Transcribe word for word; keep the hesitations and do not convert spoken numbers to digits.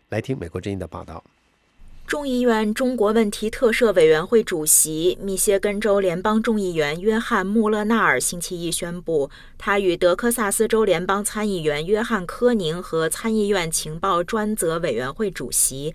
来听美国之音的报道。 众议院中国问题特设委员会主席、密歇根州联邦众议员约翰·穆勒纳尔星期一宣布，他与德克萨斯州联邦参议员约翰·科宁和参议院情报专责委员会主席